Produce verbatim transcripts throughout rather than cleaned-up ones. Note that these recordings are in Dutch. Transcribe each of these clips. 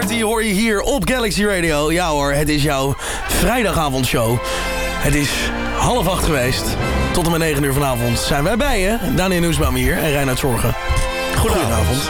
Cavity hoor je hier op Galaxy Radio. Ja hoor, het is jouw vrijdagavondshow. Het is half acht geweest. Tot en met negen uur vanavond zijn wij bij je. Daniel Nieuwsbaum hier en Reinoud Zorgen. Goedenavond.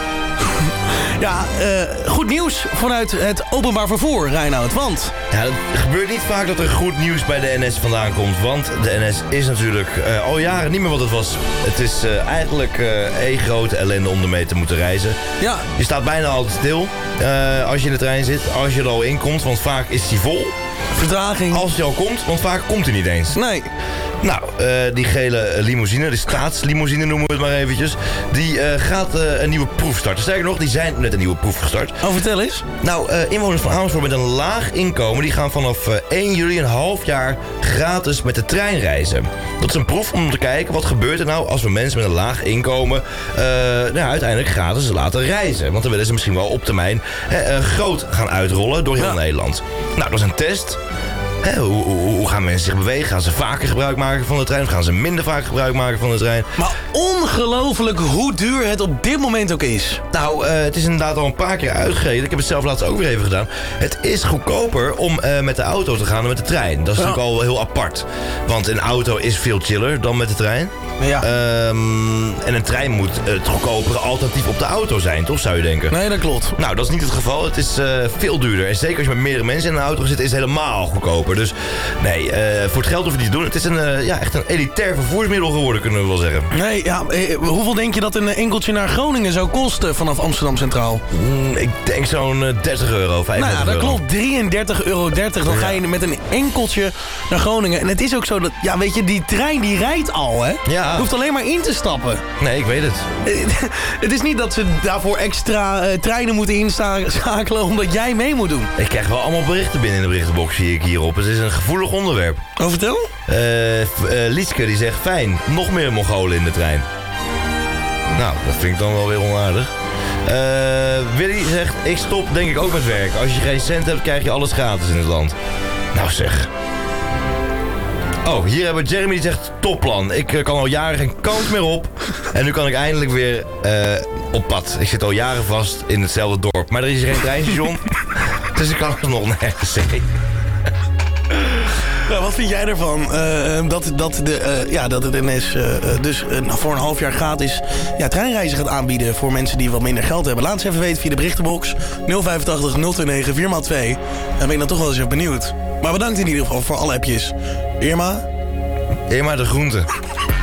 Ja, uh, goed nieuws vanuit het openbaar vervoer, Reinoud, want... Ja, het gebeurt niet vaak dat er goed nieuws bij de N S vandaan komt. Want de N S is natuurlijk uh, al jaren niet meer wat het was. Het is uh, eigenlijk uh, één grote ellende om ermee te moeten reizen. Ja. Je staat bijna altijd stil uh, als je in de trein zit, als je er al in komt. Want vaak is die vol. Vertraging. Als die al komt, want vaak komt hij niet eens. Nee. Nou, uh, die gele limousine, de staatslimousine noemen we het maar eventjes... die uh, gaat uh, een nieuwe proef starten. Sterker nog, die zijn net een nieuwe proef gestart. Oh, vertel eens. Nou, uh, inwoners van Amersfoort met een laag inkomen... die gaan vanaf uh, één juli een half jaar gratis met de trein reizen. Dat is een proef om te kijken wat gebeurt er nou... als we mensen met een laag inkomen uh, nou, uiteindelijk gratis laten reizen. Want dan willen ze misschien wel op termijn uh, uh, groot gaan uitrollen door heel ja. Nederland. Nou, dat is een test... He, hoe, hoe, hoe gaan mensen zich bewegen? Gaan ze vaker gebruik maken van de trein? Of gaan ze minder vaak gebruik maken van de trein? Maar ongelooflijk hoe duur het op dit moment ook is. Nou, uh, het is inderdaad al een paar keer uitgereden. Ik heb het zelf laatst ook weer even gedaan. Het is goedkoper om uh, met de auto te gaan dan met de trein. Dat is ja. natuurlijk al heel apart. Want een auto is veel chiller dan met de trein. Ja. Um, en een trein moet het goedkopere alternatief op de auto zijn, toch, zou je denken? Nee, dat klopt. Nou, dat is niet het geval. Het is uh, veel duurder. En zeker als je met meerdere mensen in een auto zit, is het helemaal goedkoper. Dus nee, uh, voor het geld hoef je niet te doen. Het is een, uh, ja, echt een elitair vervoersmiddel geworden, kunnen we wel zeggen. Nee, ja, eh, hoeveel denk je dat een enkeltje naar Groningen zou kosten vanaf Amsterdam Centraal? Mm, ik denk zo'n uh, dertig euro, vijfendertig euro. Nou ja, dat klopt. drieëndertig euro dertig. Dan ja. ga je met een enkeltje naar Groningen. En het is ook zo dat, ja, weet je, die trein die rijdt al, hè? Ja. Je hoeft alleen maar in te stappen. Nee, ik weet het. Het is niet dat ze daarvoor extra uh, treinen moeten inschakelen omdat jij mee moet doen. Ik krijg wel allemaal berichten binnen in de berichtenbox, zie ik hierop. Het is een gevoelig onderwerp. Oh, vertel? Uh, uh, Lietske die zegt, fijn, nog meer Mongolen in de trein. Nou, dat vind ik dan wel weer onaardig. Uh, Willy zegt, ik stop denk ik ook met werk. Als je geen cent hebt, krijg je alles gratis in het land. Nou zeg. Oh, hier hebben Jeremy die zegt, topplan. Ik uh, kan al jaren geen kans meer op. En nu kan ik eindelijk weer uh, op pad. Ik zit al jaren vast in hetzelfde dorp. Maar er is hier geen treinstation. Dus ik kan er nog nergens heen. Nou, wat vind jij ervan? Uh, dat, dat, de, uh, ja, dat het N S uh, dus uh, voor een half jaar gratis ja, treinreizen gaat aanbieden voor mensen die wat minder geld hebben. Laat eens even weten via de berichtenbox nul vijfentachtig nul negen vier maal twee. Dan ben ik dan toch wel eens even benieuwd. Maar bedankt in ieder geval voor alle appjes. Irma? Irma de groente.